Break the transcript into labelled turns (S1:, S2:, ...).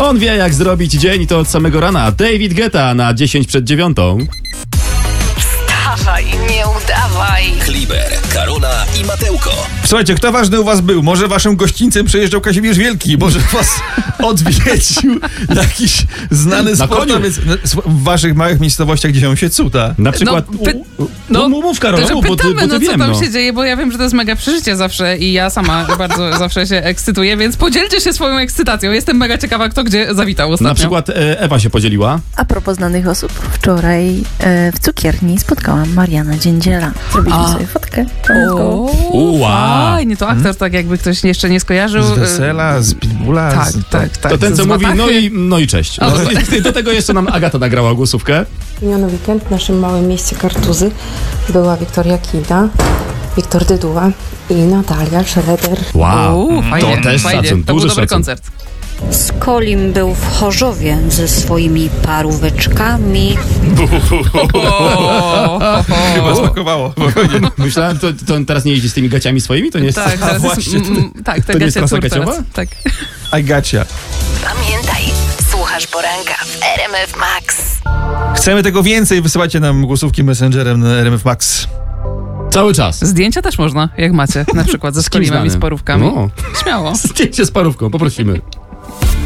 S1: On wie, jak zrobić dzień i to od samego rana. David Guetta na 10:10.
S2: Wstawaj, nie udawaj.
S3: Kliber, Karola i Matełko.
S4: Słuchajcie, kto ważny u was był? Może waszym gościńcem przejeżdżał Kazimierz Wielki, może was odwiedził jakiś znany sportowiec w waszych małych miejscowościach, gdzie się cuda.
S1: Na przykład... mów Karol, bo ty
S5: pytamy,
S1: wiem.
S5: Co tam się dzieje, bo ja wiem, że to jest mega przeżycie zawsze i ja sama bardzo zawsze się ekscytuję, więc podzielcie się swoją ekscytacją. Jestem mega ciekawa, kto gdzie zawitał ostatnio.
S1: Na przykład Ewa się podzieliła.
S6: A propos znanych osób, wczoraj w cukierni spotkałam Mariana Dziędziela. Zrobiliśmy sobie fotkę.
S5: Fajnie, to aktor, tak jakby ktoś jeszcze nie skojarzył.
S4: Z Wesela, z Pitbulla.
S5: Tak.
S1: To ten, co mówi, no i cześć. Do tego jeszcze nam Agata nagrała głosówkę.
S7: Miniony weekend w naszym małym mieście Kartuzy była Wiktoria Kida, Wiktor Dyduła i Natalia Schroeder.
S1: Wow,
S5: fajnie,
S1: to też
S5: fajnie.
S1: szacun,
S5: To był
S1: duży
S5: dobry
S1: szacun.
S5: koncert.
S8: Skolim był w Chorzowie ze swoimi paróweczkami.
S4: Chyba smakowało.
S1: Myślałem, to teraz nie jeździ z tymi gaciami swoimi? To nie jest...
S5: Tak, teraz
S4: właśnie,
S5: tak, te
S1: to nie jest
S5: gacie
S1: trasa
S5: cór teraz.
S1: gaciowa?
S5: Tak.
S4: I gotcha.
S2: Pamiętaj, słuchasz poranka w RMF Max.
S4: Chcemy tego więcej, wysyłajcie nam głosówki messengerem na RMF Max.
S1: Cały czas.
S5: Zdjęcia też można, jak macie, na przykład ze
S1: Z kim
S5: Skolimem i z
S1: znanym?
S5: parówkami.
S1: No.
S5: Śmiało.
S1: Zdjęcie z parówką, poprosimy.